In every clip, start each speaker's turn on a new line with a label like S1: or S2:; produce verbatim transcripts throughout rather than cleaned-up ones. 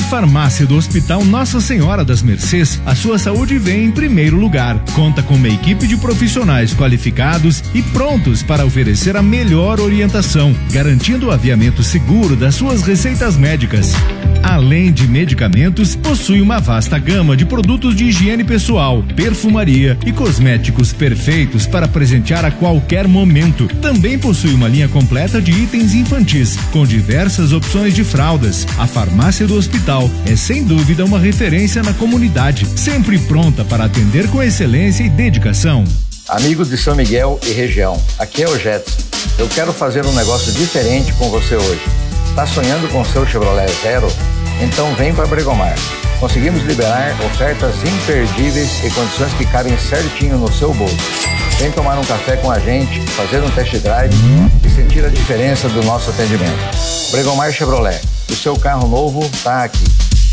S1: farmácia do Hospital Nossa Senhora das Mercês, a sua saúde vem em primeiro lugar. Conta com uma equipe de profissionais qualificados e prontos para oferecer a melhor orientação, garantindo o aviamento seguro das suas receitas médicas. Além de medicamentos, possui uma vasta gama de produtos de higiene pessoal, perfumaria e cosméticos perfeitos para presentear a qualquer momento. Também possui uma linha completa de itens infantis, com diversas opções de fraldas. A farmácia do hospital é sem dúvida uma referência na comunidade, sempre pronta para atender com excelência e dedicação.
S2: Amigos de São Miguel e região, aqui é o Jetson. Eu quero fazer um negócio diferente com você hoje. Está sonhando com seu Chevrolet Zero? Então vem para Bregomar. Conseguimos liberar ofertas imperdíveis e condições que cabem certinho no seu bolso. Vem tomar um café com a gente, fazer um test drive e sentir a diferença do nosso atendimento. Bregomar Chevrolet, o seu carro novo está aqui.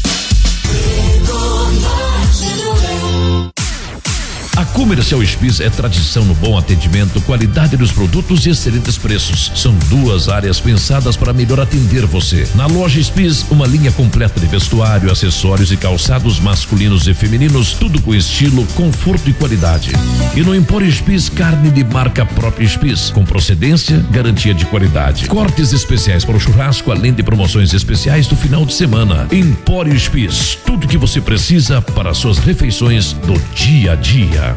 S3: A Comercial Spis é tradição no bom atendimento, qualidade dos produtos e excelentes preços. São duas áreas pensadas para melhor atender você. Na loja Spis, uma linha completa de vestuário, acessórios e calçados masculinos e femininos, tudo com estilo, conforto e qualidade. E no Empório Spis, carne de marca própria Spis, com procedência, garantia de qualidade. Cortes especiais para o churrasco, além de promoções especiais do final de semana. Empório Spis, tudo que você precisa para suas refeições do dia a dia.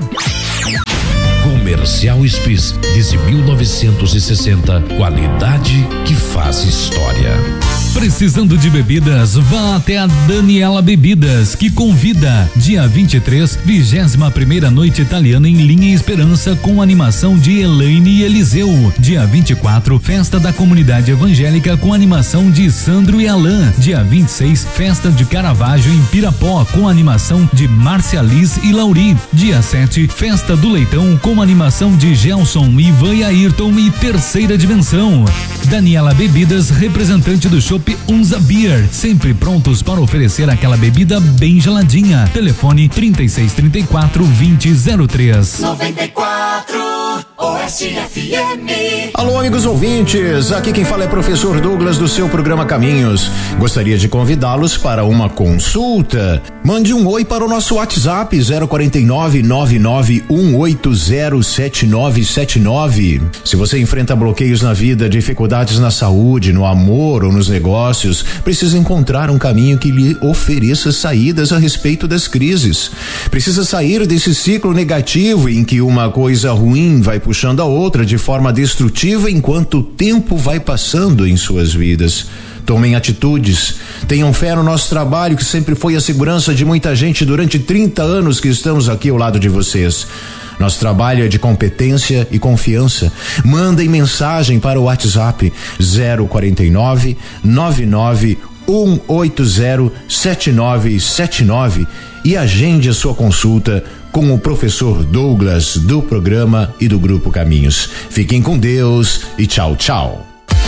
S3: Comercial Spis, desde mil novecentos e sessenta, qualidade que faz história.
S4: Precisando de bebidas? Vá até a Daniela Bebidas, que convida. Dia vinte e três, vigésima primeira noite italiana em Linha Esperança, com animação de Elaine e Eliseu. Dia vinte e quatro, festa da comunidade evangélica com animação de Sandro e Alain. Dia vinte e seis, festa de Caravaggio em Pirapó, com animação de Márcia Liz e Lauri. Dia sete, festa do Leitão com animação de Gelson, Ivan e Ayrton e Terceira Dimensão. Daniela Bebidas, representante do Chopp Unza Beer, sempre prontos para oferecer aquela bebida bem geladinha. Telefone trinta e seis, trinta e quatro, vinte, zero três.
S5: noventa e quatro Oeste F M.
S6: Alô, amigos ouvintes, aqui quem fala é professor Douglas do seu programa Caminhos. Gostaria de convidá-los para uma consulta. Mande um oi para o nosso WhatsApp zero quarenta e nove, nove nove um oito zero sete nove sete nove. Se você enfrenta bloqueios na vida, dificuldades na saúde, no amor ou nos negócios, precisa encontrar um caminho que lhe ofereça saídas a respeito das crises. Precisa sair desse ciclo negativo em que uma coisa ruim vai puxando a outra de forma destrutiva enquanto o tempo vai passando em suas vidas. Tomem atitudes, tenham fé no nosso trabalho, que sempre foi a segurança de muita gente durante trinta anos que estamos aqui ao lado de vocês. Nosso trabalho é de competência e confiança. Mandem mensagem para o WhatsApp zero quarenta e nove, nove nove um oito zero sete nove sete nove e agende a sua consulta com o professor Douglas do programa e do Grupo Caminhos. Fiquem com Deus e tchau, tchau.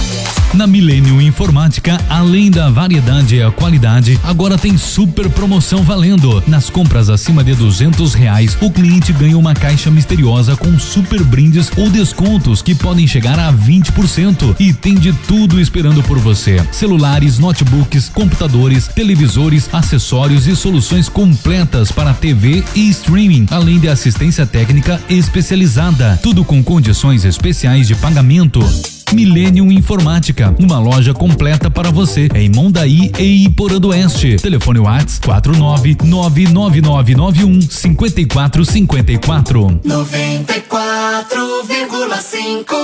S4: Na Millennium Informática, além da variedade e a qualidade, agora tem super promoção valendo. Nas compras acima de duzentos reais, o cliente ganha uma caixa misteriosa com super brindes ou descontos que podem chegar a vinte por cento. E tem de tudo esperando por você: celulares, notebooks, computadores, televisores, acessórios e soluções completas para T V e streaming, além de assistência técnica especializada. Tudo com condições especiais de pagamento. Millennium Informática, uma loja completa para você em Mondaí e Iporã do Oeste. Telefone WhatsApp quatro nove nove nove nove nove um cinco quatro cinco quatro.
S5: noventa e quatro vírgula cinco.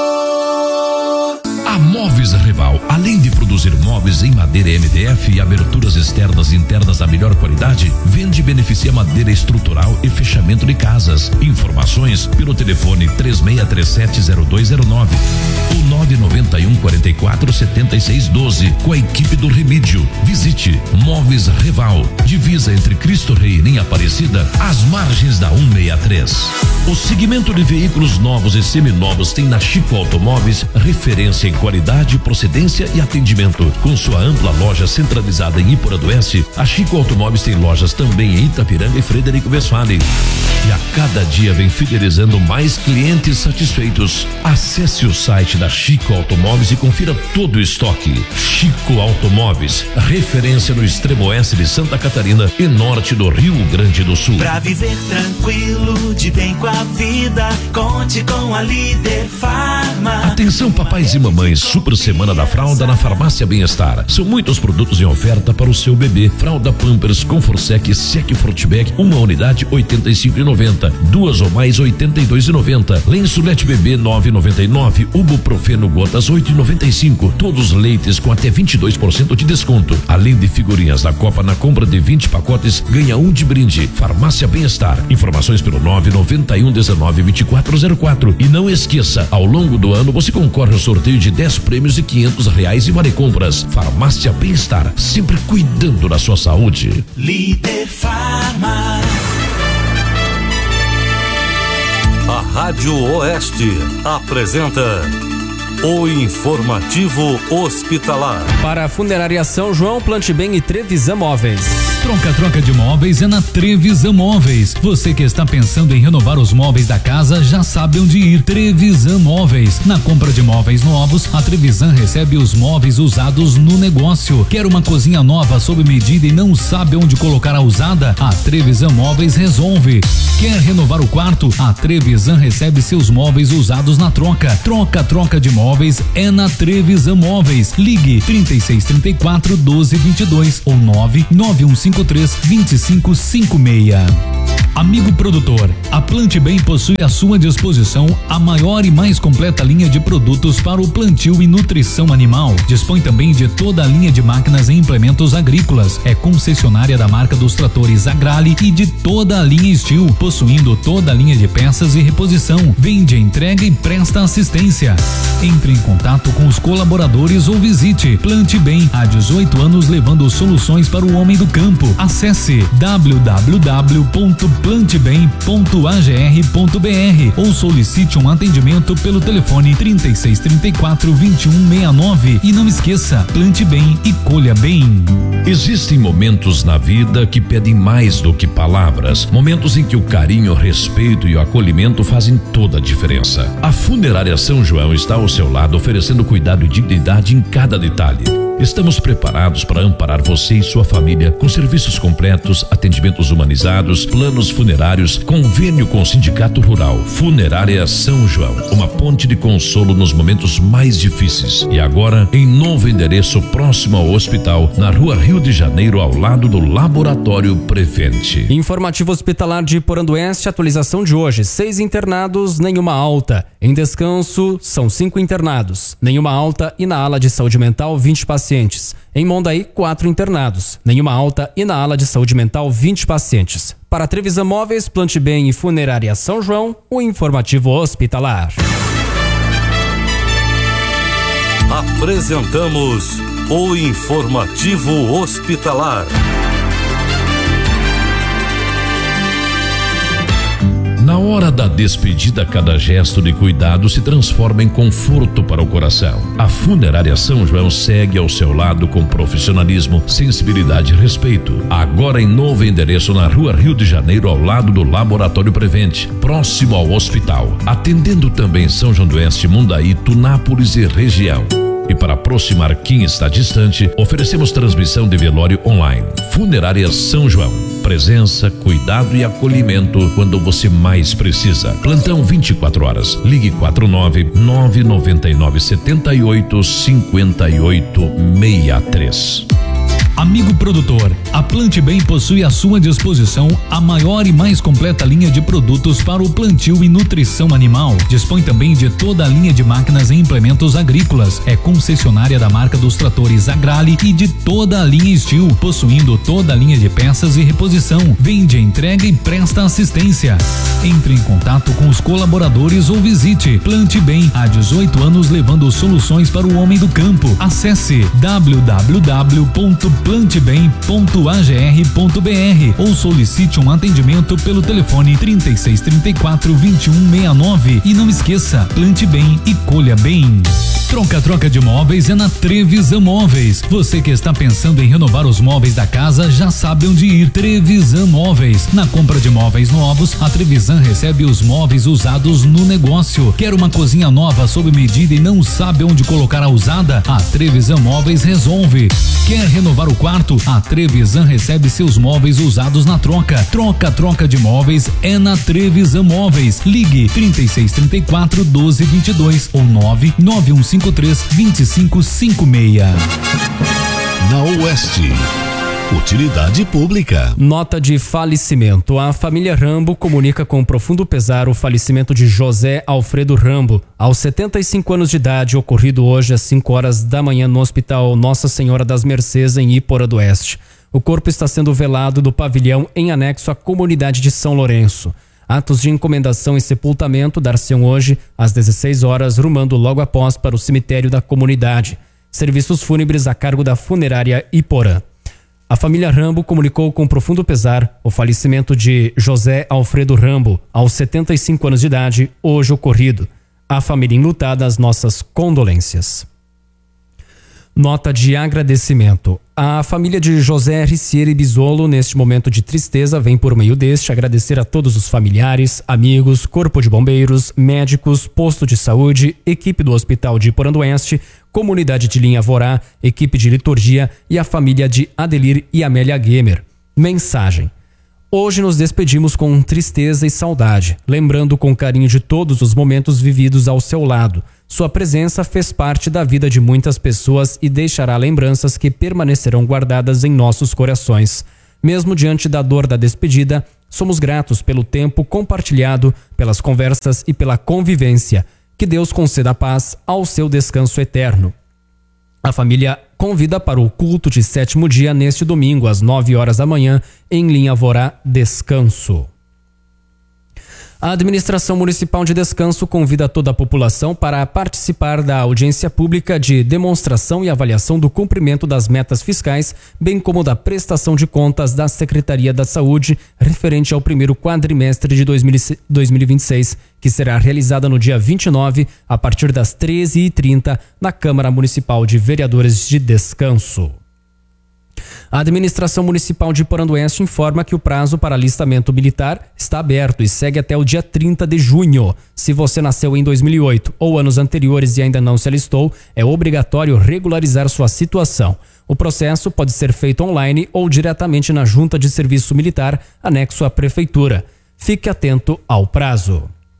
S3: A Móveis Reval, além de produzir móveis em madeira M D F e aberturas externas e internas da melhor qualidade, vende e beneficia madeira estrutural e fechamento de casas. Informações pelo telefone três seis três sete zero dois zero nove ou nove nove um quatro quatro sete seis um dois com a equipe do Remídio. Visite Móveis Reval, divisa entre Cristo Rei e Linha Aparecida, às margens da cento e sessenta e três. O segmento de veículos novos e seminovos tem na Chico Automóveis referência em qualidade, procedência e atendimento. Com sua ampla loja centralizada em Iporã do Oeste, A Chico Automóveis tem lojas também em Itapiranga e Frederico Westphalen. E a cada dia vem fidelizando mais clientes satisfeitos. Acesse o site da Chico Automóveis e confira todo o estoque. Chico Automóveis, referência no extremo oeste de Santa Catarina e norte do Rio Grande do Sul.
S5: Pra viver tranquilo, de bem com a vida, conte com a Líder Farma.
S3: Atenção papais e mamães, super semana da fralda na Farmácia Bem-Estar. São muitos produtos em oferta para o seu bebê. Fralda Pampers, Confortsec, Sec Fruitback, uma unidade oitenta e cinco reais e noventa centavos, duas ou mais oitenta e dois reais e noventa centavos. Lençolete bebê nove reais e noventa e nove centavos, Ibuprofeno gotas oito reais e noventa e cinco centavos. Todos leites com até vinte e dois por cento de desconto. Além de figurinhas da Copa, na compra de vinte pacotes ganha um de brinde. Farmácia Bem-Estar. Informações pelo nove nove um dezenove vinte e quatro zero quatro. E não esqueça, ao longo do ano você concorre ao sorteio de dez prêmios e quinhentos reais em vale compras. Farmácia Bem-Estar, sempre cuidando da sua saúde.
S5: Líder Farma.
S7: A Rádio Oeste apresenta o Informativo Hospitalar.
S8: Para a Funerária São João, Plante Bem e Trevisan Móveis.
S4: Troca, troca de móveis é na Trevisan Móveis. Você que está pensando em renovar os móveis da casa já sabe onde ir. Trevisan Móveis. Na compra de móveis novos, a Trevisan recebe os móveis usados no negócio. Quer uma cozinha nova sob medida e não sabe onde colocar a usada? A Trevisan Móveis resolve. Quer renovar o quarto? A Trevisan recebe seus móveis usados na troca. Troca, troca de móveis é na Trevisan Móveis. Ligue trinta e seis, trinta e quatro, doze, vinte e dois ou nove nove um cinco três, dois cinco cinco seis. Amigo produtor, a Plante Bem possui à sua disposição a maior e mais completa linha de produtos para o plantio e nutrição animal. Dispõe também de toda a linha de máquinas e implementos agrícolas. É concessionária da marca dos tratores Agrale e de toda a linha Steel, possuindo toda a linha de peças e reposição. Vende, entrega e presta assistência. Entre em contato com os colaboradores ou visite Plante Bem, há dezoito anos levando soluções para o homem do campo. Acesse w w w ponto plante bem ponto a g r ponto b r ou solicite um atendimento pelo telefone trinta e seis, trinta e quatro, vinte e um, sessenta e nove. E não esqueça, plante bem e colha bem.
S3: Existem momentos na vida que pedem mais do que palavras, momentos em que o carinho, o respeito e o acolhimento fazem toda a diferença. A Funerária São João está ao seu lado, oferecendo cuidado e dignidade em cada detalhe. Estamos preparados para amparar você e sua família com serviços completos, atendimentos humanizados, planos funerários, convênio com o Sindicato Rural. Funerária São João, uma ponte de consolo nos momentos mais difíceis. E agora em novo endereço próximo ao hospital, na Rua Rio de Janeiro, ao lado do Laboratório Prevente.
S8: Informativo Hospitalar de Poranduense, atualização de hoje: seis internados, nenhuma alta. Em descanso, são cinco internados, nenhuma alta, e na ala de saúde mental, vinte pacientes. Em Mondaí, quatro internados, nenhuma alta, e na ala de saúde mental, vinte pacientes. Para Trevisan Móveis, Plante Bem e Funerária São João, o Informativo Hospitalar.
S7: Apresentamos o Informativo Hospitalar.
S3: Na hora da despedida, cada gesto de cuidado se transforma em conforto para o coração. A Funerária São João segue ao seu lado com profissionalismo, sensibilidade e respeito. Agora em novo endereço, na Rua Rio de Janeiro, ao lado do Laboratório Prevente, próximo ao hospital. Atendendo também São João do Oeste, Mundaí, Tunápolis e região. E para aproximar quem está distante, oferecemos transmissão de velório online. Funerária São João. Presença, cuidado e acolhimento quando você mais precisa. Plantão vinte e quatro horas. Ligue quatro nove nove nove nove sete oito cinco oito seis três.
S4: Amigo produtor, a Plante Bem possui à sua disposição a maior e mais completa linha de produtos para o plantio e nutrição animal. Dispõe também de toda a linha de máquinas e implementos agrícolas. É concessionária da marca dos tratores Agrale e de toda a linha Steel, possuindo toda a linha de peças e reposição. Vende, entrega e presta assistência. Entre em contato com os colaboradores ou visite Plante Bem, há dezoito anos levando soluções para o homem do campo. Acesse w w w ponto plante bem ponto a g r ponto b r ou solicite um atendimento pelo telefone trinta e seis, trinta e quatro, vinte e um, sessenta e nove. E não esqueça, plante bem e colha bem. Troca-troca de móveis é na Trevisan Móveis. Você que está pensando em renovar os móveis da casa já sabe onde ir. Trevisan Móveis. Na compra de móveis novos, a Trevisan recebe os móveis usados no negócio. Quer uma cozinha nova sob medida e não sabe onde colocar a usada? A Trevisan Móveis resolve. Quer renovar o quarto? A Trevisan recebe seus móveis usados na troca. Troca, troca de móveis é na Trevisan Móveis. Ligue trinta e seis, trinta e quatro, doze, vinte e dois ou nove nove um cinco três, vinte e cinco cinquenta e seis.
S9: Na Oeste, utilidade pública.
S8: Nota de falecimento. A família Rambo comunica com profundo pesar o falecimento de José Alfredo Rambo, aos setenta e cinco anos de idade, ocorrido hoje às cinco horas da manhã no Hospital Nossa Senhora das Mercês, em Iporã do Oeste. O corpo está sendo velado do pavilhão em anexo à comunidade de São Lourenço. Atos de encomendação e sepultamento dar-se-ão hoje às dezesseis horas, rumando logo após para o cemitério da comunidade. Serviços fúnebres a cargo da funerária Iporã. A família Rambo comunicou com profundo pesar o falecimento de José Alfredo Rambo, aos setenta e cinco anos de idade, hoje ocorrido. A família enlutada, as nossas condolências. Nota de agradecimento. A família de José Ricieri Bisolo, neste momento de tristeza, vem por meio deste agradecer a todos os familiares, amigos, corpo de bombeiros, médicos, posto de saúde, equipe do Hospital de Iporã do Oeste, comunidade de Linha Vorá, equipe de liturgia e a família de Adelir e Amélia Gamer. Mensagem. Hoje nos despedimos com tristeza e saudade, lembrando com carinho de todos os momentos vividos ao seu lado. Sua presença fez parte da vida de muitas pessoas e deixará lembranças que permanecerão guardadas em nossos corações. Mesmo diante da dor da despedida, somos gratos pelo tempo compartilhado, pelas conversas e pela convivência. Que Deus conceda paz ao seu descanso eterno. A família convida para o culto de sétimo dia neste domingo, às nove horas da manhã, em Linha Vorá Descanso. A Administração Municipal de Descanso convida toda a população para participar da audiência pública de demonstração e avaliação do cumprimento das metas fiscais, bem como da prestação de contas da Secretaria da Saúde, referente ao primeiro quadrimestre de dois mil e vinte e seis, que será realizada no dia vinte e nove, a partir das treze e trinta, na Câmara Municipal de Vereadores de Descanso. A Administração Municipal de Iporã do Oeste informa que o prazo para alistamento militar está aberto e segue até o dia trinta de junho. Se você nasceu em dois mil e oito ou anos anteriores e ainda não se alistou, é obrigatório regularizar sua situação. O processo pode ser feito online ou diretamente na Junta de Serviço Militar, anexo à Prefeitura. Fique atento ao prazo.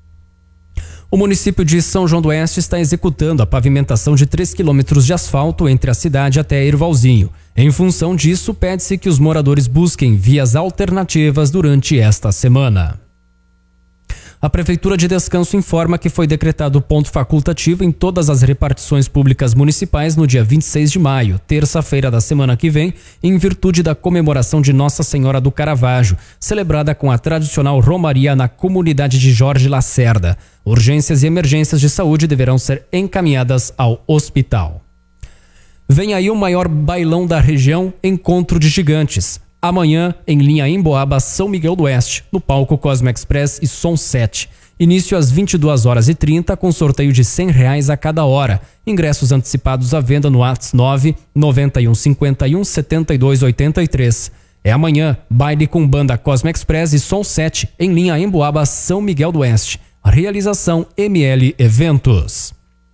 S8: O município de São João do Oeste está executando a pavimentação de três quilômetros de asfalto entre a cidade até Ervalzinho. Em função disso, pede-se que os moradores busquem vias alternativas durante esta semana. A Prefeitura de Descanso informa que foi decretado ponto facultativo em todas as repartições públicas municipais no dia vinte e seis de maio, terça-feira da semana que vem, em virtude da comemoração de Nossa Senhora do Caravaggio, celebrada com a tradicional romaria na comunidade de Jorge Lacerda. Urgências e emergências de saúde deverão ser encaminhadas ao hospital. Vem aí o maior bailão da região, Encontro de Gigantes. Amanhã, em Linha Emboaba, São Miguel do Oeste, no palco Cosmo Express e Som sete. Início às vinte e duas horas e trinta, com sorteio de cem reais a cada hora. Ingressos antecipados à venda no WhatsApp nove nove um cinco um sete dois oito três. É amanhã, baile com banda Cosmo Express e Som sete, em Linha Emboaba, São Miguel do Oeste. Realização M L Eventos.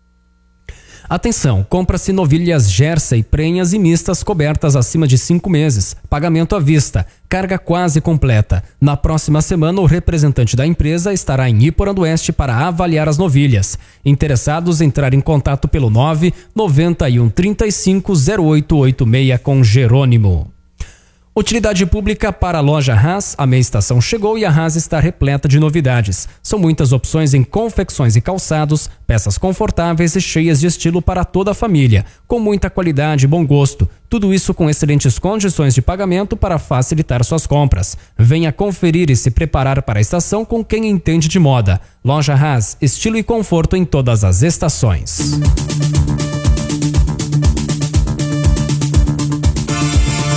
S8: Atenção, compra-se novilhas Jersey, prenhas e mistas cobertas acima de cinco meses. Pagamento à vista. Carga quase completa. Na próxima semana, o representante da empresa estará em Iporã do Oeste para avaliar as novilhas. Interessados, entrar em contato pelo nove nove um três cinco zero oito oito seis com Jerônimo. Utilidade pública para a loja Haas. A meia estação chegou e a Haas está repleta de novidades. São muitas opções em confecções e calçados, peças confortáveis e cheias de estilo para toda a família, com muita qualidade e bom gosto. Tudo isso com excelentes condições de pagamento para facilitar suas compras. Venha conferir e se preparar para a estação com quem entende de moda. Loja Haas, estilo e conforto em todas as estações.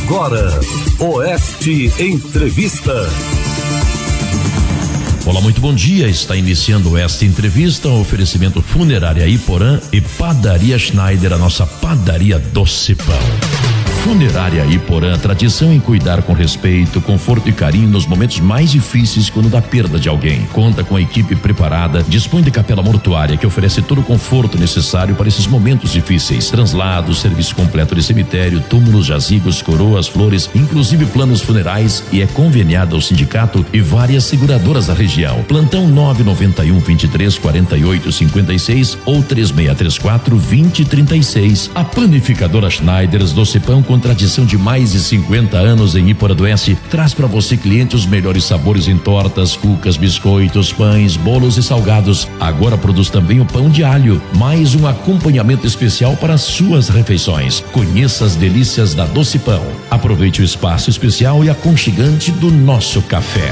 S7: Agora, Oeste Entrevista.
S3: Olá, muito bom dia. Está iniciando esta entrevista. Um oferecimento Funerária Iporã e Padaria Schneider, a nossa padaria Doce Pão. Funerária Iporã, tradição em cuidar com respeito, conforto e carinho nos momentos mais difíceis quando da perda de alguém. Conta com a equipe preparada, dispõe de capela mortuária que oferece todo o conforto necessário para esses momentos difíceis. Translados, serviço completo de cemitério, túmulos, jazigos, coroas, flores, inclusive planos funerais, e é conveniada ao sindicato e várias seguradoras da região. Plantão nove nove um, vinte e três, quarenta e oito, cinquenta e seis ou três seis três quatro, vinte, trinta e seis. A panificadora Schneiders Doce Pão, com tradição de mais de cinquenta anos em Iporã do Oeste, traz para você, cliente, os melhores sabores em tortas, cucas, biscoitos, pães, bolos e salgados. Agora produz também o pão de alho, mais um acompanhamento especial para as suas refeições. Conheça as delícias da Doce Pão. Aproveite o espaço especial e aconchegante do nosso café.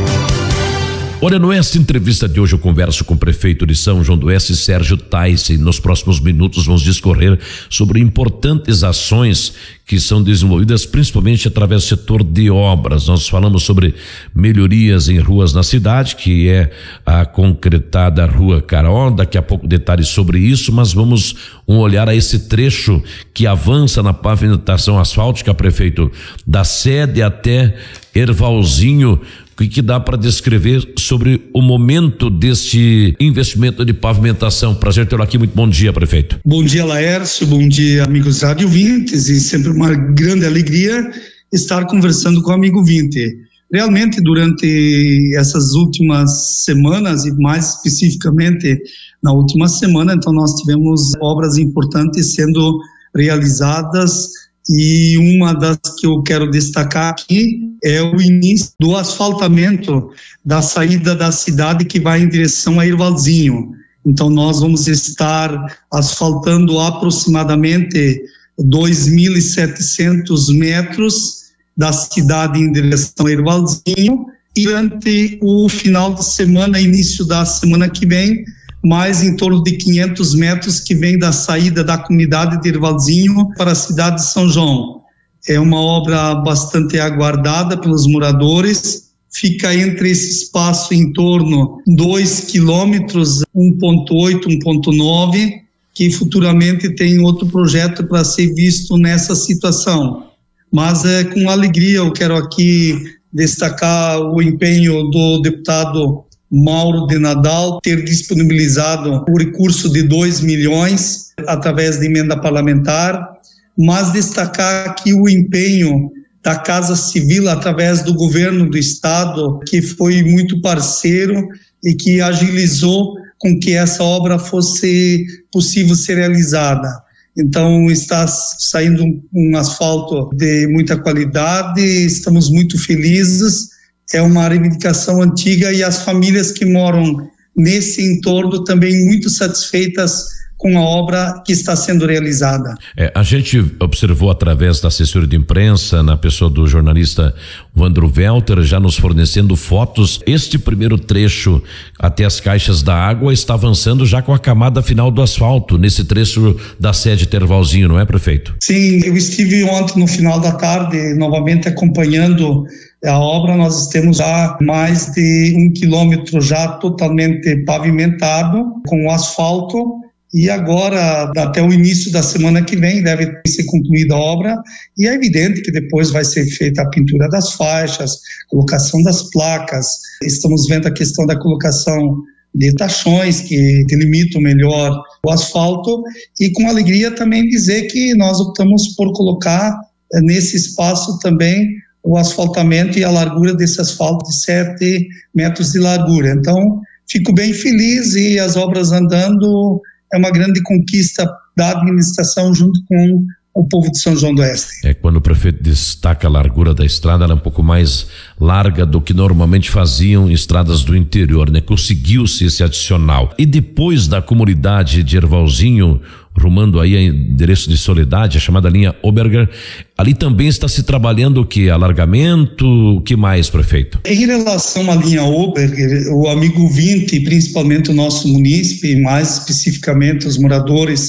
S3: Olha, nesta entrevista de hoje eu converso com o prefeito de São João do Oeste, Sérgio Tyson. Nos próximos minutos vamos discorrer sobre importantes ações que são desenvolvidas principalmente através do setor de obras. Nós falamos sobre melhorias em ruas na cidade, que é a concretada Rua Caraó. Daqui a pouco detalhes sobre isso, mas vamos um olhar a esse trecho que avança na pavimentação asfáltica, prefeito, da sede até Ervalzinho. O que, que dá para descrever sobre o momento desse investimento de pavimentação? Prazer tê-lo aqui, muito bom dia, prefeito.
S10: Bom dia, Laércio, bom dia, amigos rádio ouvintes, e sempre uma grande alegria estar conversando com o amigo Vinte. Realmente, durante essas últimas semanas, e mais especificamente na última semana, então nós tivemos obras importantes sendo realizadas, e uma das que eu quero destacar aqui é o início do asfaltamento da saída da cidade que vai em direção a Ervalzinho. Então nós vamos estar asfaltando aproximadamente dois mil e setecentos metros da cidade em direção a Ervalzinho, e durante o final de semana, início da semana que vem, mais em torno de quinhentos metros que vem da saída da comunidade de Ervalzinho para a cidade de São João. É uma obra bastante aguardada pelos moradores, fica entre esse espaço em torno de dois quilômetros, um ponto oito, um ponto nove, que futuramente tem outro projeto para ser visto nessa situação. Mas é com alegria eu quero aqui destacar o empenho do deputado Mauro de Nadal ter disponibilizado o recurso de dois milhões através de emenda parlamentar, mas destacar aqui o empenho da Casa Civil através do governo do estado, que foi muito parceiro e que agilizou com que essa obra fosse possível ser realizada. Então está saindo um asfalto de muita qualidade, estamos muito felizes. É uma reivindicação antiga e as famílias que moram nesse entorno também muito satisfeitas com a obra que está sendo realizada.
S3: É, a gente observou através da assessoria de imprensa, na pessoa do jornalista Vandro Welter, já nos fornecendo fotos. Este primeiro trecho até as caixas da água está avançando já com a camada final do asfalto, nesse trecho da sede Ervalzinho, não é, prefeito?
S10: Sim, eu estive ontem no final da tarde novamente acompanhando a obra. Nós temos já mais de um quilômetro já totalmente pavimentado com o asfalto, e agora até o início da semana que vem deve ser concluída a obra, e é evidente que depois vai ser feita a pintura das faixas, colocação das placas. Estamos vendo a questão da colocação de tachões que delimitam melhor o asfalto, e com alegria também dizer que nós optamos por colocar nesse espaço também o asfaltamento e a largura desse asfalto de sete metros de largura. Então, fico bem feliz, e as obras andando é uma grande conquista da administração junto com o povo de São João do Oeste.
S3: É, quando o prefeito destaca a largura da estrada, ela é um pouco mais larga do que normalmente faziam estradas do interior, né? Conseguiu-se esse adicional. E depois da comunidade de Ervalzinho, rumando aí a endereço de Soledade, a chamada linha Oberger, ali também está se trabalhando o que? Alargamento, o que mais, prefeito?
S10: Em relação à linha Oberger, o amigo Vinte, principalmente o nosso munícipe, mais especificamente os moradores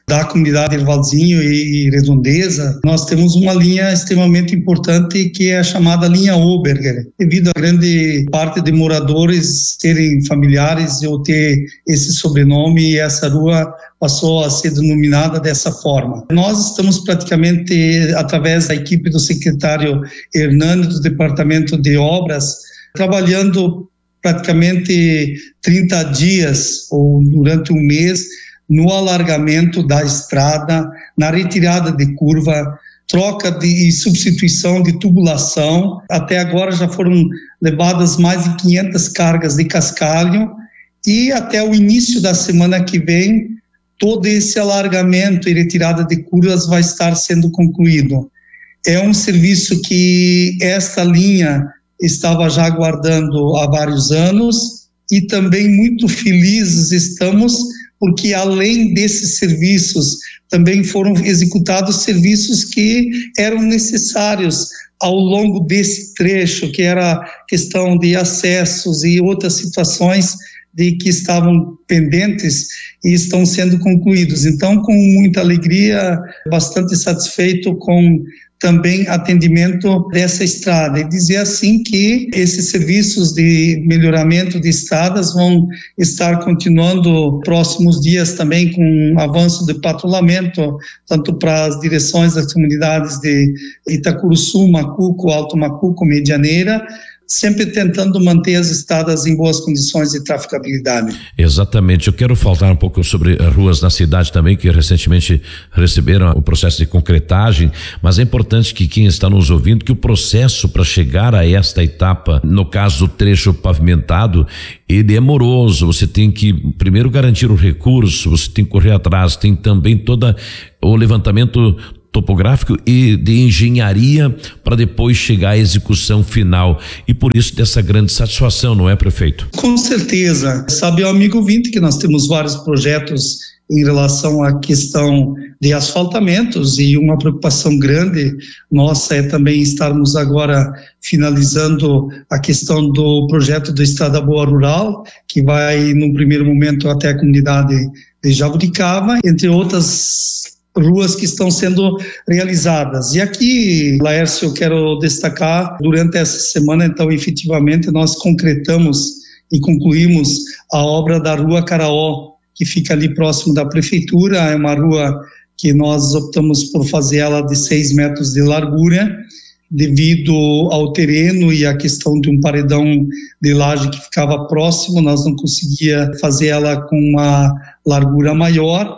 S10: da comunidade Ervalzinho e Redondeza, nós temos uma linha extremamente importante que é a chamada linha Oberger. Devido a grande parte de moradores serem familiares ou ter esse sobrenome, essa rua passou a ser denominada dessa forma. Nós estamos praticamente, através da equipe do secretário Hernani, do Departamento de Obras, trabalhando praticamente trinta dias ou durante um mês no alargamento da estrada, na retirada de curva, troca de, e substituição de tubulação. Até agora já foram levadas mais de quinhentas cargas de cascalho e até o início da semana que vem todo esse alargamento e retirada de curvas vai estar sendo concluído. É um serviço que esta linha estava já aguardando há vários anos e também muito felizes estamos porque além desses serviços também foram executados serviços que eram necessários ao longo desse trecho, que era questão de acessos e outras situações de que estavam pendentes e estão sendo concluídos. Então, com muita alegria, bastante satisfeito com também atendimento dessa estrada. E dizer assim que esses serviços de melhoramento de estradas vão estar continuando próximos dias também com avanço de patrulhamento, tanto para as direções das comunidades de Itacuruçu, Macuco, Alto Macuco, Medianeira, sempre tentando manter as estradas em boas condições de trafegabilidade.
S3: Exatamente, eu quero falar um pouco sobre ruas na cidade também, que recentemente receberam o processo de concretagem, mas é importante que quem está nos ouvindo, que o processo para chegar a esta etapa, no caso do trecho pavimentado, ele é moroso, você tem que primeiro garantir o recurso, você tem que correr atrás, tem também toda o levantamento topográfico e de engenharia para depois chegar à execução final, e por isso dessa grande satisfação, não é, prefeito?
S10: Com certeza, sabe, amigo ouvinte, que nós temos vários projetos em relação à questão de asfaltamentos e uma preocupação grande nossa é também estarmos agora finalizando a questão do projeto do Estrada Boa Rural, que vai num primeiro momento até a comunidade de Jaburicaba, entre outras ruas que estão sendo realizadas. E aqui, Laércio, eu quero destacar, durante essa semana, então, efetivamente, nós concretamos e concluímos a obra da Rua Caraó, que fica ali próximo da prefeitura. É uma rua que nós optamos por fazer ela de seis metros de largura, devido ao terreno e à questão de um paredão de laje que ficava próximo, nós não conseguia fazer ela com uma largura maior,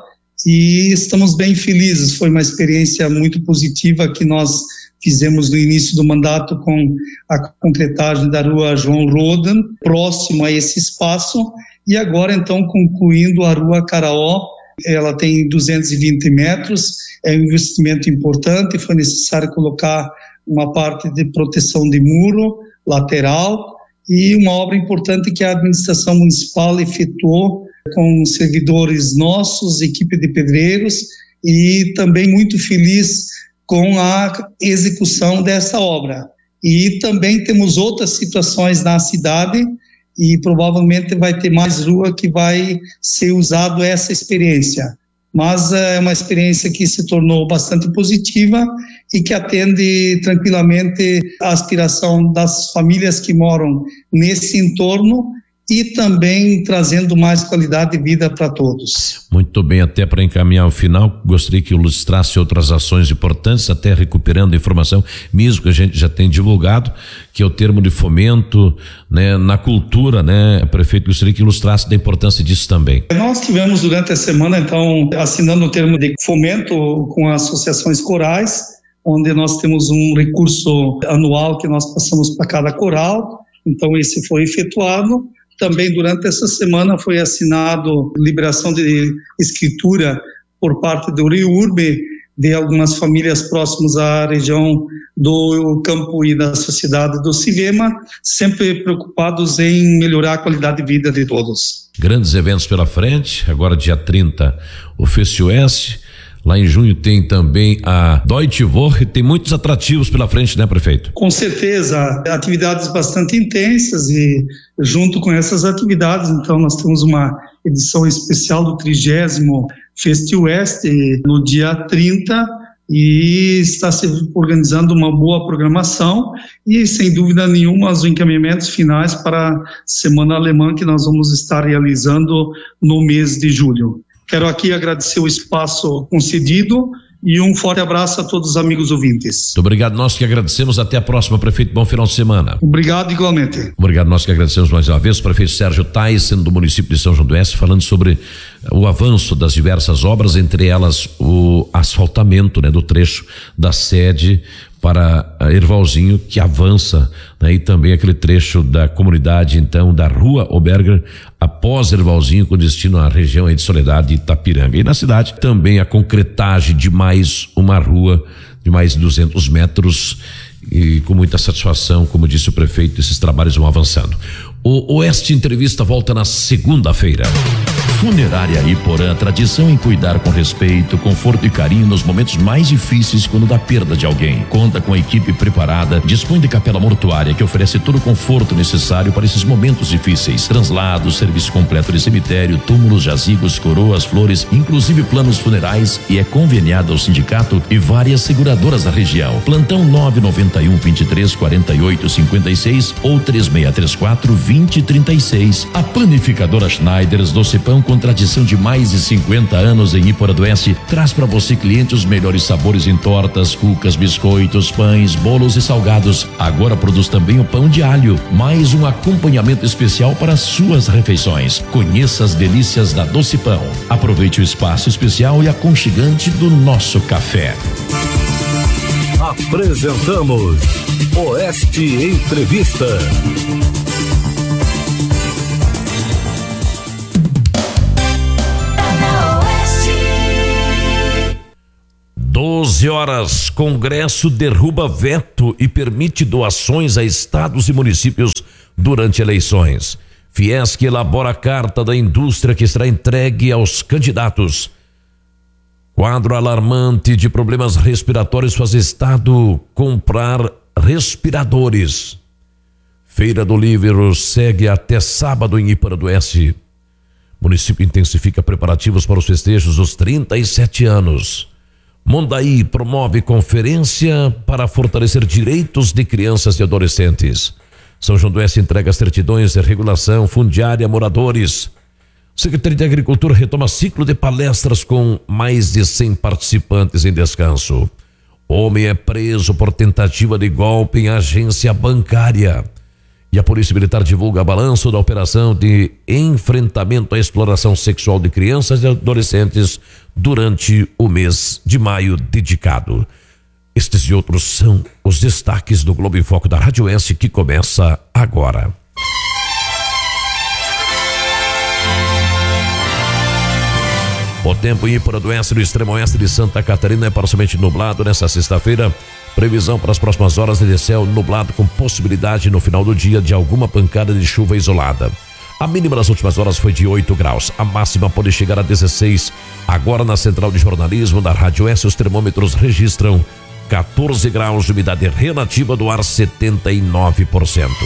S10: e estamos bem felizes. Foi uma experiência muito positiva que nós fizemos no início do mandato com a concretagem da Rua João Rodan, próximo a esse espaço, e agora então concluindo a Rua Caraó. Ela tem duzentos e vinte metros, é um investimento importante, foi necessário colocar uma parte de proteção de muro lateral e uma obra importante que a administração municipal efetuou com servidores nossos, equipe de pedreiros, e também muito feliz com a execução dessa obra. E também temos outras situações na cidade e provavelmente vai ter mais rua que vai ser usado essa experiência. Mas é uma experiência que se tornou bastante positiva e que atende tranquilamente a aspiração das famílias que moram nesse entorno e também trazendo mais qualidade de vida para todos.
S3: Muito bem, até para encaminhar o final, gostaria que ilustrasse outras ações importantes, até recuperando a informação, mesmo que a gente já tem divulgado, que é o termo de fomento, né, na cultura, né, prefeito, gostaria que ilustrasse da importância disso também.
S10: Nós tivemos durante a semana, então, assinando o termo de fomento com as associações corais, onde nós temos um recurso anual que nós passamos para cada coral, então esse foi efetuado. Também durante essa semana foi assinado liberação de escritura por parte do Rio Urbe de algumas famílias próximas à região do campo e da sociedade do Civema, sempre preocupados em melhorar a qualidade de vida de todos.
S3: Grandes eventos pela frente, agora dia trinta o Festioeste, lá em junho tem também a Deutsche Woche, tem muitos atrativos pela frente, né, prefeito?
S10: Com certeza, atividades bastante intensas, e junto com essas atividades, então nós temos uma edição especial do trigésimo Festi-West no dia trinta, e está se organizando uma boa programação e, sem dúvida nenhuma, os encaminhamentos finais para a Semana Alemã que nós vamos estar realizando no mês de julho. Quero aqui agradecer o espaço concedido e um forte abraço a todos os amigos ouvintes.
S3: Muito obrigado, nós que agradecemos. Até a próxima, prefeito. Bom final de semana.
S10: Obrigado igualmente.
S3: Obrigado, nós que agradecemos mais uma vez. O prefeito Sérgio Tyson, do município de São João do Oeste, falando sobre o avanço das diversas obras, entre elas o asfaltamento, né, do trecho da sede para Ervalzinho, que avança, né, e também aquele trecho da comunidade, então, da Rua Oberger, após Ervalzinho, com destino à região aí de Soledade e Itapiranga. E na cidade também a concretagem de mais uma rua de mais de duzentos metros, e com muita satisfação, como disse o prefeito, esses trabalhos vão avançando. O Oeste Entrevista volta na segunda-feira.
S9: Funerária Iporã, tradição em cuidar com respeito, conforto e carinho nos momentos mais difíceis quando da perda de alguém. Conta com a equipe preparada, dispõe de capela mortuária que oferece todo o conforto necessário para esses momentos difíceis. Translados, serviço completo de cemitério, túmulos, jazigos, coroas, flores, inclusive planos funerais, e é conveniada ao sindicato e várias seguradoras da região. Plantão nove nove um, vinte e três, quarenta e oito, cinquenta e seis ou três seis três quatro, vinte e trinta e seis. A panificadora Schneiders Docipão, com tradição de mais de cinquenta anos em Iporã do Oeste, traz para você, cliente, os melhores sabores em tortas, cucas, biscoitos, pães, bolos e salgados. Agora produz também o pão de alho, mais um acompanhamento especial para suas refeições. Conheça as delícias da Docipão. Aproveite o espaço especial e aconchegante do nosso café.
S7: Apresentamos Oeste Entrevista.
S3: doze horas, Congresso derruba veto e permite doações a estados e municípios durante eleições. Fiesc elabora a carta da indústria que será entregue aos candidatos. Quadro alarmante de problemas respiratórios faz estado comprar respiradores. Feira do Livro segue até sábado em Iporã do Oeste. Município intensifica preparativos para os festejos dos trinta e sete anos. Mondaí promove conferência para fortalecer direitos de crianças e adolescentes. São João do Oeste entrega certidões de regulação fundiária a moradores. Secretaria de Agricultura retoma ciclo de palestras com mais de cem participantes em descanso. Homem é preso por tentativa de golpe em agência bancária. E a Polícia Militar divulga balanço da operação de enfrentamento à exploração sexual de crianças e adolescentes durante o mês de maio dedicado. Estes e outros são os destaques do Globo em Foco da Rádio Oeste, que começa agora. O tempo em Iporã do Oeste, no extremo oeste de Santa Catarina, é parcialmente nublado nesta sexta-feira. Previsão para as próximas horas de céu nublado, com possibilidade no final do dia de alguma pancada de chuva isolada. A mínima nas últimas horas foi de oito graus. A máxima pode chegar a dezesseis. Agora, na Central de Jornalismo da Rádio Oeste, os termômetros registram quatorze graus de umidade relativa do ar, setenta e nove por cento.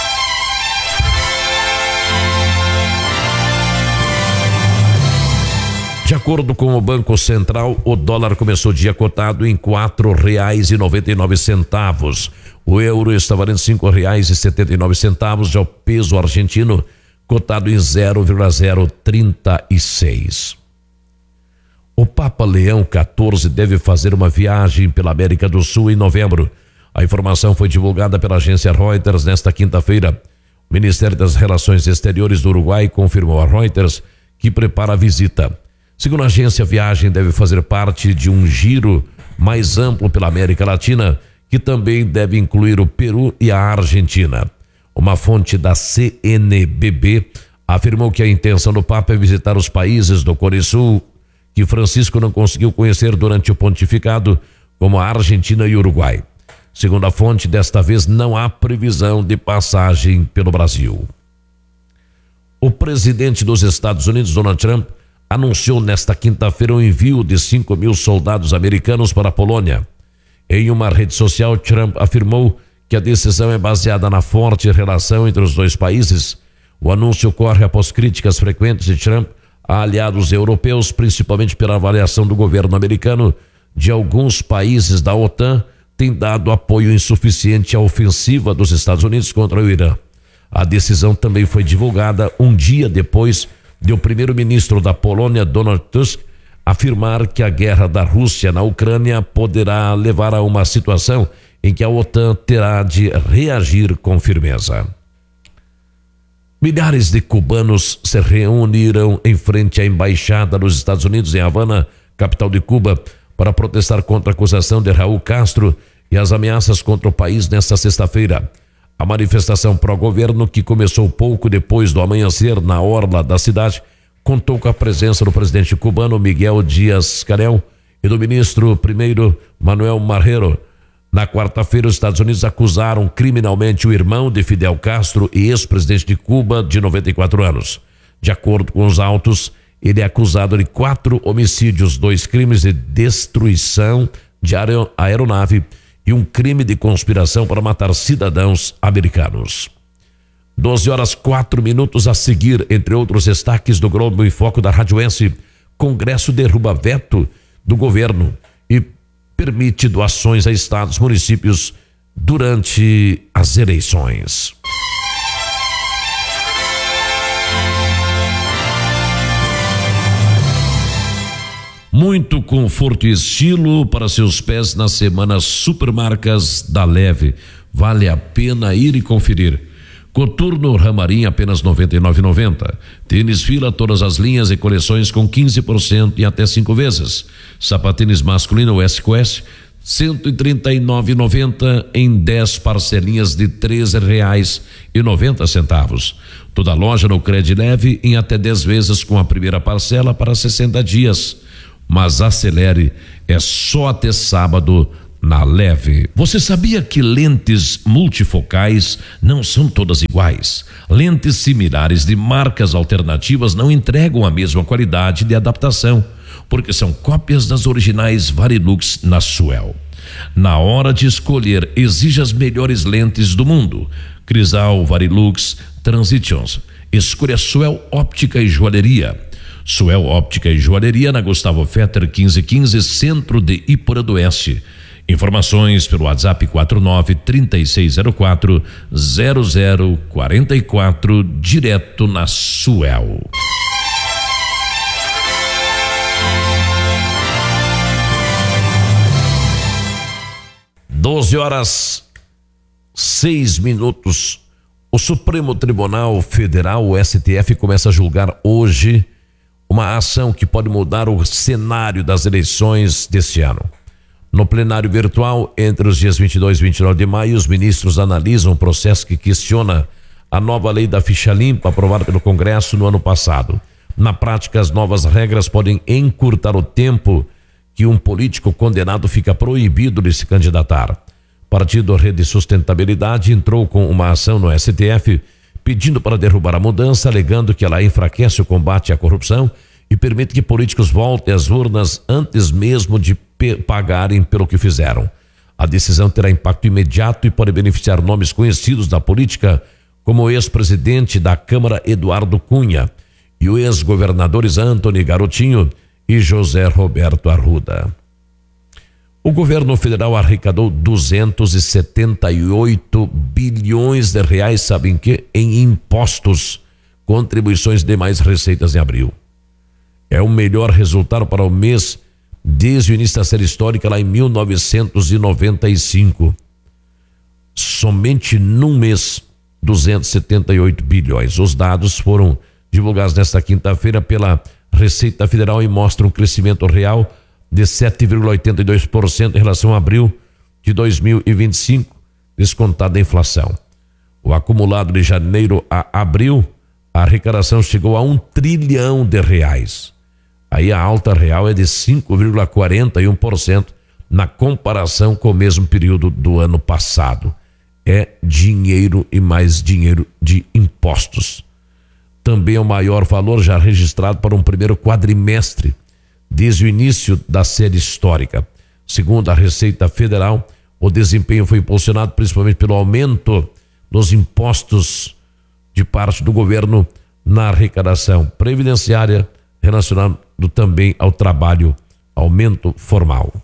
S3: De acordo com o Banco Central, o dólar começou o dia cotado em quatro reais e noventa e nove centavos. O euro está valendo cinco reais e setenta e nove centavos. Já o peso argentino cotado em zero vírgula zero trinta e seis. O Papa Leão quatorze deve fazer uma viagem pela América do Sul em novembro. A informação foi divulgada pela agência Reuters nesta quinta-feira. O Ministério das Relações Exteriores do Uruguai confirmou a Reuters que prepara a visita. Segundo a agência, a viagem deve fazer parte de um giro mais amplo pela América Latina, que também deve incluir o Peru e a Argentina. Uma fonte da C N B B afirmou que a intenção do Papa é visitar os países do Cone Sul, que Francisco não conseguiu conhecer durante o pontificado, como a Argentina e o Uruguai. Segundo a fonte, desta vez não há previsão de passagem pelo Brasil. O presidente dos Estados Unidos, Donald Trump, anunciou nesta quinta-feira o envio de cinco mil soldados americanos para a Polônia. Em uma rede social, Trump afirmou que a decisão é baseada na forte relação entre os dois países. O anúncio ocorre após críticas frequentes de Trump a aliados europeus, principalmente pela avaliação do governo americano de alguns países da OTAN tem dado apoio insuficiente à ofensiva dos Estados Unidos contra o Irã. A decisão também foi divulgada um dia depois de o primeiro-ministro da Polônia, Donald Tusk, afirmar que a guerra da Rússia na Ucrânia poderá levar a uma situação em que a OTAN terá de reagir com firmeza. Milhares de cubanos se reuniram em frente à embaixada dos Estados Unidos em Havana, capital de Cuba, para protestar contra a acusação de Raul Castro e as ameaças contra o país nesta sexta-feira. A manifestação pró-governo, que começou pouco depois do amanhecer na orla da cidade, contou com a presença do presidente cubano Miguel Díaz-Canel e do ministro primeiro Manuel Marrero. Na quarta-feira, os Estados Unidos acusaram criminalmente o irmão de Fidel Castro e ex-presidente de Cuba, de noventa e quatro anos. De acordo com os autos, ele é acusado de quatro homicídios, dois crimes de destruição de aeronave e um crime de conspiração para matar cidadãos americanos. doze horas quatro minutos a seguir, entre outros destaques do Globo em Foco da Radioense, Congresso derruba veto do governo e permite doações a estados e municípios durante as eleições. Muito conforto e estilo para seus pés nas semanas Supermarcas da Leve. Vale a pena ir e conferir. Coturno Ramarim apenas noventa e nove reais e noventa centavos. Tênis Fila, todas as linhas e coleções com quinze por cento e até cinco vezes. Sapatênis masculino West Quest, cento e trinta e nove reais e noventa centavos em dez parcelinhas de treze reais e noventa centavos. Toda loja no Cred Leve em até dez vezes com a primeira parcela para sessenta dias. Mas acelere, é só até sábado na Leve. Você sabia que lentes multifocais não são todas iguais? Lentes similares de marcas alternativas não entregam a mesma qualidade de adaptação, porque são cópias das originais Varilux na Suel. Na hora de escolher, exija as melhores lentes do mundo. Crisal, Varilux, Transitions. Escolha Suel Óptica e Joalheria. Suel Óptica e Joalheria na Gustavo Fetter quinze quinze, centro de Iporã do Oeste. Informações pelo WhatsApp quatro nove, três seis zero quatro, zero zero quatro quatro, direto na Suel. doze horas, seis minutos. O Supremo Tribunal Federal, o S T F, começa a julgar hoje uma ação que pode mudar o cenário das eleições deste ano. No plenário virtual, entre os dias vinte e dois e vinte e nove de maio, os ministros analisam um processo que questiona a nova lei da ficha limpa aprovada pelo Congresso no ano passado. Na prática, as novas regras podem encurtar o tempo que um político condenado fica proibido de se candidatar. O Partido Rede Sustentabilidade entrou com uma ação no S T F pedindo para derrubar a mudança, alegando que ela enfraquece o combate à corrupção e permite que políticos voltem às urnas antes mesmo de pagarem pelo que fizeram. A decisão terá impacto imediato e pode beneficiar nomes conhecidos da política, como o ex-presidente da Câmara Eduardo Cunha e os ex-governadores Antony Garotinho e José Roberto Arruda. O governo federal arrecadou duzentos e setenta e oito bilhões de reais, sabem que? Em impostos, contribuições e demais receitas em abril. É o melhor resultado para o mês desde o início da série histórica lá em mil novecentos e noventa e cinco. Somente num mês, duzentos e setenta e oito bilhões. Os dados foram divulgados nesta quinta-feira pela Receita Federal e mostram um crescimento real de sete vírgula oitenta e dois por cento em relação a abril de dois mil e vinte e cinco, descontada a inflação. O acumulado de janeiro a abril, a arrecadação chegou a um trilhão de reais. Aí a alta real é de cinco vírgula quarenta e um por cento na comparação com o mesmo período do ano passado. É dinheiro e mais dinheiro de impostos. Também é o maior valor já registrado para um primeiro quadrimestre desde o início da série histórica. Segundo a Receita Federal, o desempenho foi impulsionado principalmente pelo aumento dos impostos de parte do governo na arrecadação previdenciária, relacionado também ao trabalho, aumento formal.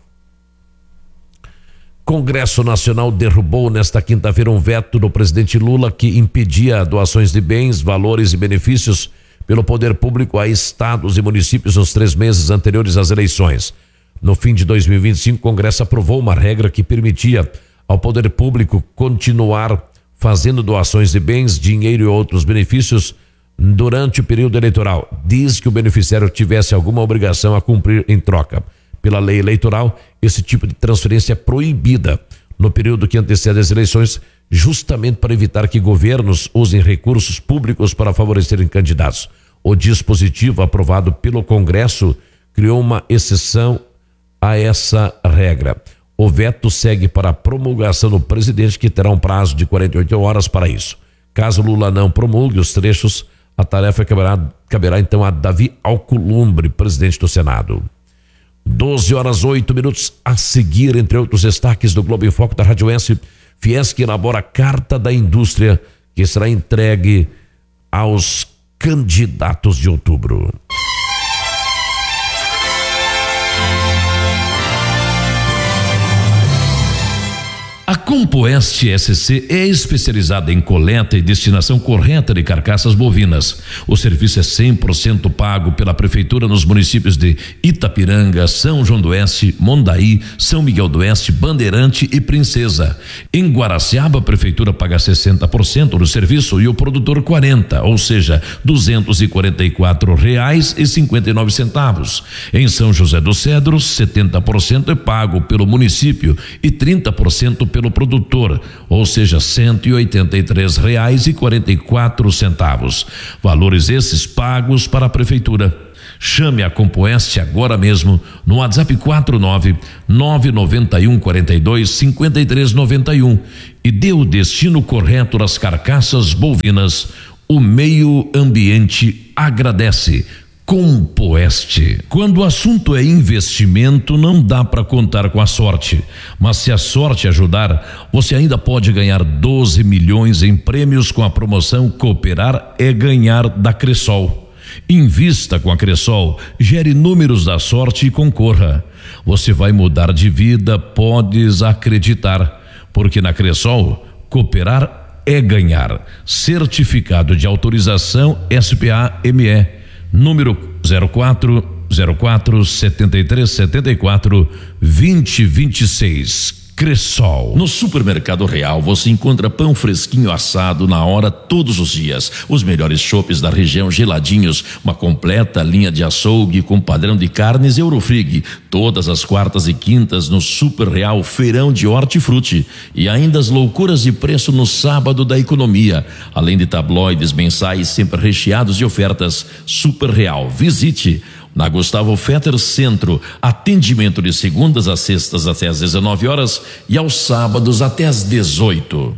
S3: Congresso Nacional derrubou nesta quinta-feira um veto do presidente Lula que impedia doações de bens, valores e benefícios pelo poder público a estados e municípios nos três meses anteriores às eleições. No fim de dois mil e vinte e cinco, o Congresso aprovou uma regra que permitia ao poder público continuar fazendo doações de bens, dinheiro e outros benefícios durante o período eleitoral, desde que o beneficiário tivesse alguma obrigação a cumprir em troca. Pela lei eleitoral, esse tipo de transferência é proibida no período que antecede as eleições, justamente para evitar que governos usem recursos públicos para favorecerem candidatos. O dispositivo aprovado pelo Congresso criou uma exceção a essa regra. O veto segue para a promulgação do presidente, que terá um prazo de quarenta e oito horas para isso. Caso Lula não promulgue os trechos, a tarefa caberá, caberá então a Davi Alcolumbre, presidente do Senado. doze horas oito minutos a seguir, entre outros destaques do Globo em Foco da Radioense, Fiesc elabora a Carta da Indústria, que será entregue aos candidatos de outubro.
S9: A Compoeste S C é especializada em coleta e destinação correta de carcaças bovinas. O serviço é cem por cento pago pela Prefeitura nos municípios de Itapiranga, São João do Oeste, Mondaí, São Miguel do Oeste, Bandeirante e Princesa. Em Guaraciaba, a Prefeitura paga sessenta por cento do serviço e o produtor quarenta por cento, ou seja, duzentos e quarenta e quatro reais e cinquenta e nove centavos. Em São José dos Cedros, setenta por cento é pago pelo município e trinta por cento pelo pelo produtor, ou seja, cento e oitenta e três reais e quarenta e quatro centavos. Valores esses pagos para a Prefeitura. Chame a Compoeste agora mesmo no WhatsApp quatro nove nove nove um quatro dois cinco três nove um e dê o destino correto das carcaças bovinas. O meio ambiente agradece. Compoeste. Quando o assunto é investimento, não dá para contar com a sorte, mas se a sorte ajudar, você ainda pode ganhar doze milhões em prêmios com a promoção Cooperar é Ganhar da Cressol. Invista com a Cressol, gere números da sorte e concorra. Você vai mudar de vida, podes acreditar, porque na Cressol, cooperar é ganhar. Certificado de autorização S P A M E. Número zero quatro zero quatro sete três sete quatro vinte vinte e seis. Cressol.
S3: No Supermercado Real você encontra pão fresquinho assado na hora todos os dias, os melhores chopes da região geladinhos, uma completa linha de açougue com padrão de carnes Eurofrig, todas as quartas e quintas no Super Real Feirão de Hortifruti, e ainda as loucuras de preço no sábado da economia, além de tabloides mensais sempre recheados de ofertas. Super Real, visite na Gustavo Fetter Centro, atendimento de segundas a sextas até às dezenove horas e aos sábados até às dezoito.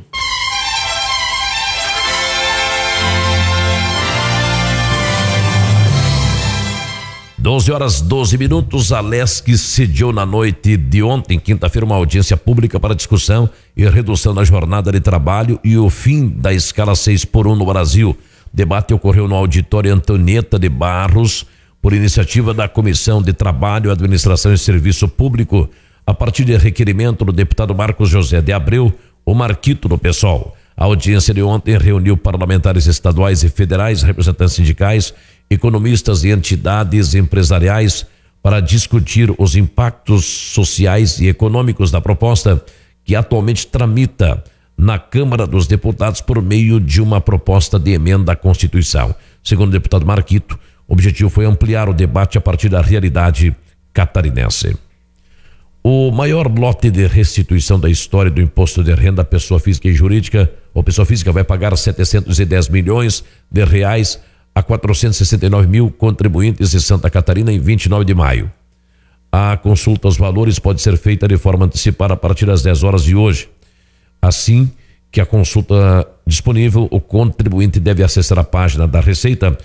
S3: doze horas doze minutos, a Lesc sediou na noite de ontem, quinta-feira, uma audiência pública para discussão e redução da jornada de trabalho e o fim da escala seis por um no Brasil. O debate ocorreu no auditório Antonieta de Barros, por iniciativa da Comissão de Trabalho, Administração e Serviço Público, a partir de requerimento do deputado Marcos José de Abreu, o Marquito do PSOL. A audiência de ontem reuniu parlamentares estaduais e federais, representantes sindicais, economistas e entidades empresariais para discutir os impactos sociais e econômicos da proposta que atualmente tramita na Câmara dos Deputados por meio de uma proposta de emenda à Constituição. Segundo o deputado Marquito, o objetivo foi ampliar o debate a partir da realidade catarinense. O maior lote de restituição da história do imposto de renda à pessoa física e jurídica, ou pessoa física vai pagar setecentos e dez milhões de reais a quatrocentos e sessenta e nove mil contribuintes de Santa Catarina em vinte e nove de maio. A consulta aos valores pode ser feita de forma antecipada a partir das dez horas de hoje. Assim que a consulta disponível, o contribuinte deve acessar a página da Receita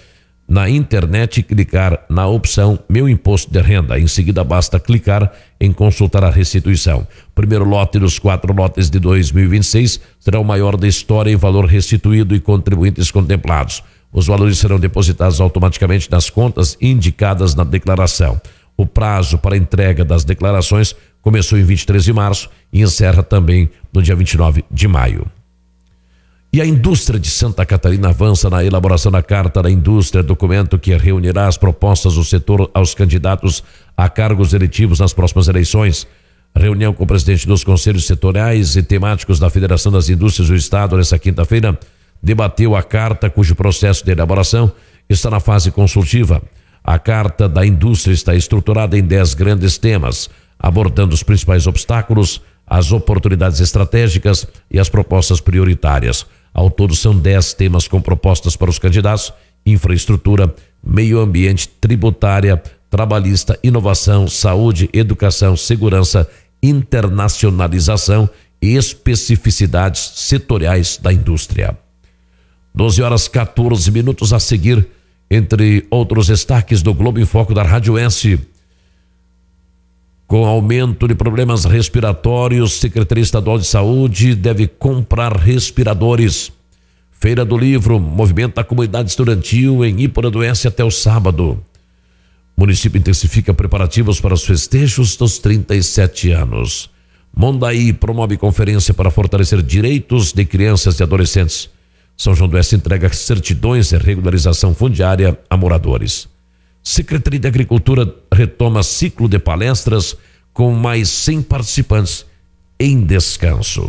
S3: na internet e clicar na opção Meu Imposto de Renda. Em seguida, basta clicar em consultar a restituição. O primeiro lote dos quatro lotes de dois mil e vinte e seis será o maior da história em valor restituído e contribuintes contemplados. Os valores serão depositados automaticamente nas contas indicadas na declaração. O prazo para entrega das declarações começou em vinte e três de março e encerra também no dia vinte e nove de maio. E a indústria de Santa Catarina avança na elaboração da Carta da Indústria, documento que reunirá as propostas do setor aos candidatos a cargos eletivos nas próximas eleições. A reunião com o presidente dos conselhos setoriais e temáticos da Federação das Indústrias do Estado, nesta quinta-feira, debateu a carta, cujo processo de elaboração está na fase consultiva. A Carta da Indústria está estruturada em dez grandes temas, abordando os principais obstáculos, as oportunidades estratégicas e as propostas prioritárias. Ao todo, são dez temas com propostas para os candidatos: infraestrutura, meio ambiente, tributária, trabalhista, inovação, saúde, educação, segurança, internacionalização e especificidades setoriais da indústria. doze horas quatorze minutos a seguir, entre outros destaques do Globo em Foco da Rádio S. Com aumento de problemas respiratórios, Secretaria Estadual de Saúde deve comprar respiradores. Feira do Livro movimenta a comunidade estudantil em Iporanduense até o sábado. O município intensifica preparativos para os festejos dos trinta e sete anos. Mondaí promove conferência para fortalecer direitos de crianças e adolescentes. São João do Oeste entrega certidões de regularização fundiária a moradores. Secretaria de Agricultura retoma ciclo de palestras com mais cem participantes em descanso.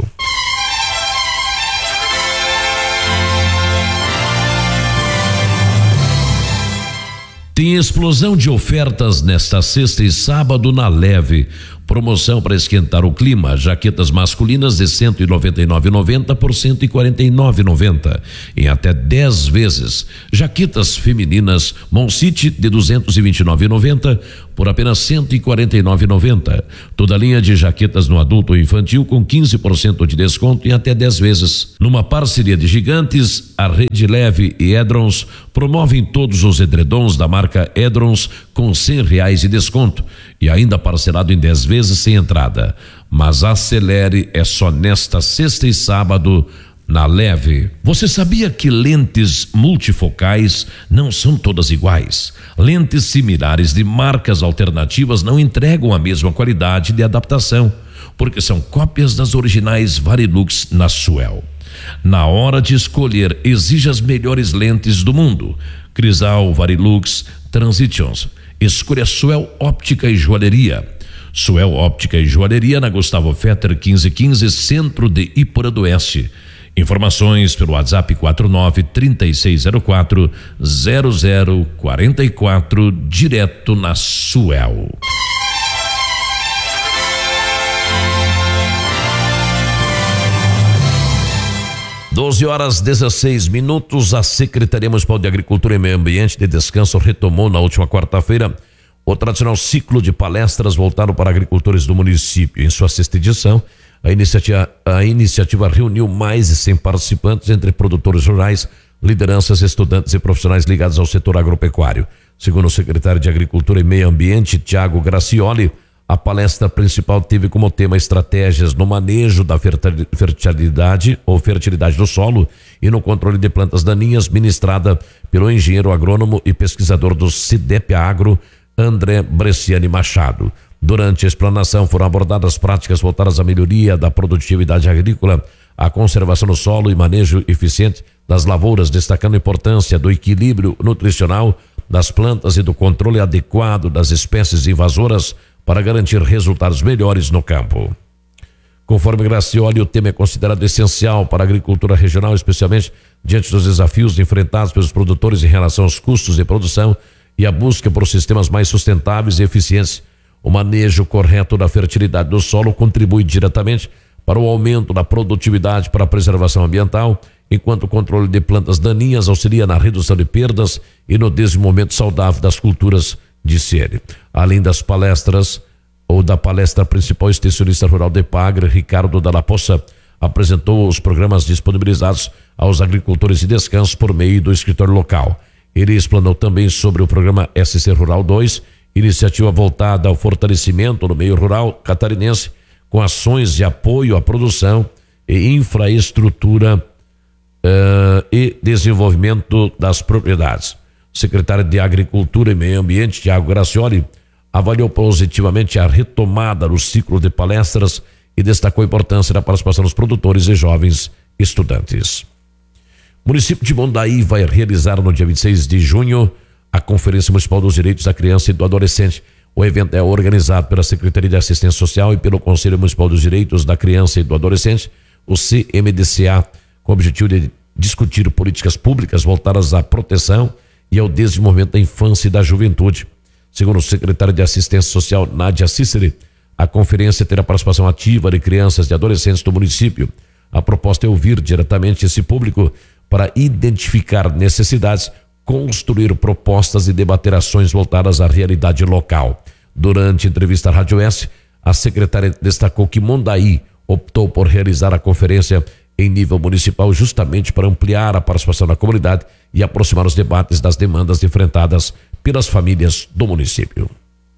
S3: Tem explosão de ofertas nesta sexta e sábado na Leve. Promoção para esquentar o clima: jaquetas masculinas de cento e noventa e nove reais e noventa centavos por cento e quarenta e nove reais e noventa centavos em até dez vezes. Jaquetas femininas Monsite de duzentos e vinte e nove reais e noventa centavos por apenas cento e quarenta e nove reais e noventa centavos. Toda a linha de jaquetas no adulto e infantil com quinze por cento de desconto em até dez vezes. Numa parceria de gigantes, a Rede Leve e Edrons promovem todos os edredons da marca Edrons com cem reais de desconto e ainda parcelado em dez vezes sem entrada. Mas acelere, é só nesta sexta e sábado na Leve. Você sabia que lentes multifocais não são todas iguais? Lentes similares de marcas alternativas não entregam a mesma qualidade de adaptação, porque são cópias das originais Varilux na Suel. Na hora de escolher, exija as melhores lentes do mundo. Crisal, Varilux, Transitions. Escolha Suel Óptica e Joalheria. Suel Óptica e Joalheria na Gustavo Fetter quinze quinze, centro de Iporanduense. Informações pelo WhatsApp quatro nove, três seis zero quatro, zero zero quatro quatro, direto na Suel. doze horas dezesseis minutos. A Secretaria Municipal de Agricultura e Meio Ambiente de Descanso retomou na última quarta-feira o tradicional ciclo de palestras voltado para agricultores do município. Em sua sexta edição, a iniciativa, a iniciativa reuniu mais de cem participantes, entre produtores rurais, lideranças, estudantes e profissionais ligados ao setor agropecuário. Segundo o secretário de Agricultura e Meio Ambiente, Tiago Gracioli, a palestra principal teve como tema estratégias no manejo da fertilidade ou fertilidade do solo e no controle de plantas daninhas, ministrada pelo engenheiro agrônomo e pesquisador do CIDEP Agro, André Bresciani Machado. Durante a explanação foram abordadas práticas voltadas à melhoria da produtividade agrícola, à conservação do solo e manejo eficiente das lavouras, destacando a importância do equilíbrio nutricional das plantas e do controle adequado das espécies invasoras para garantir resultados melhores no campo. Conforme Gracioli, o tema é considerado essencial para a agricultura regional, especialmente diante dos desafios enfrentados pelos produtores em relação aos custos de produção e a busca por sistemas mais sustentáveis e eficientes. O manejo correto da fertilidade do solo contribui diretamente para o aumento da produtividade, para a preservação ambiental, enquanto o controle de plantas daninhas auxilia na redução de perdas e no desenvolvimento saudável das culturas, disse ele. Além das palestras, ou da palestra principal, o extensionista rural de Epagre, Ricardo Dalla Poça, apresentou os programas disponibilizados aos agricultores de descanso por meio do escritório local. Ele explanou também sobre o programa S C Rural dois, iniciativa voltada ao fortalecimento no meio rural catarinense, com ações de apoio à produção e infraestrutura uh, e desenvolvimento das propriedades. O secretário de Agricultura e Meio Ambiente, Tiago Gracioli, avaliou positivamente a retomada do ciclo de palestras e destacou a importância da participação dos produtores e jovens estudantes. O município de Mondaí vai realizar no dia vinte e seis de junho a Conferência Municipal dos Direitos da Criança e do Adolescente. O evento é organizado pela Secretaria de Assistência Social e pelo Conselho Municipal dos Direitos da Criança e do Adolescente, o C M D C A, com o objetivo de discutir políticas públicas voltadas à proteção e ao desenvolvimento da infância e da juventude. Segundo o secretário de Assistência Social, Nádia Cíceri, a conferência terá participação ativa de crianças e adolescentes do município. A proposta é ouvir diretamente esse público para identificar necessidades, construir propostas e debater ações voltadas à realidade local. Durante a entrevista à Rádio S, a secretária destacou que Mondaí optou por realizar a conferência em nível municipal justamente para ampliar a participação da comunidade e aproximar os debates das demandas enfrentadas pelas famílias do município.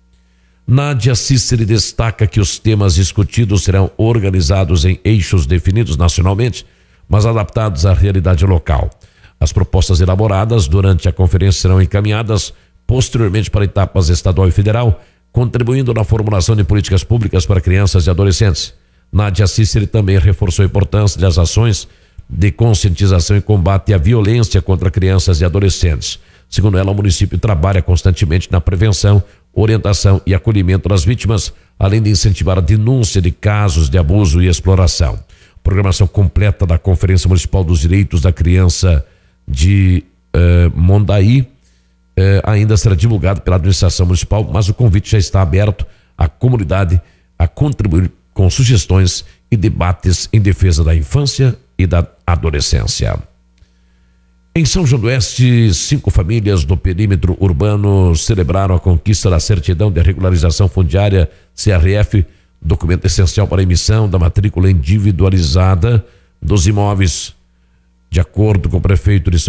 S3: Nádia Cíceri destaca que os temas discutidos serão organizados em eixos definidos nacionalmente, mas adaptados à realidade local. As propostas elaboradas durante a conferência serão encaminhadas posteriormente para etapas estadual e federal, contribuindo na formulação de políticas públicas para crianças e adolescentes. Nádia Cíceri também reforçou a importância das ações de conscientização e combate à violência contra crianças e adolescentes. Segundo ela, o município trabalha constantemente na prevenção, orientação e acolhimento das vítimas, além de incentivar a denúncia de casos de abuso e exploração. Programação completa da Conferência Municipal dos Direitos da Criança de eh, Mondaí eh, ainda será divulgado pela administração municipal, mas o convite já está aberto à comunidade a contribuir com sugestões e debates em defesa da infância e da adolescência. Em São João do Oeste, cinco famílias do perímetro urbano celebraram a conquista da certidão de regularização fundiária C R F, documento essencial para a emissão da matrícula individualizada dos imóveis. De acordo com o prefeito de São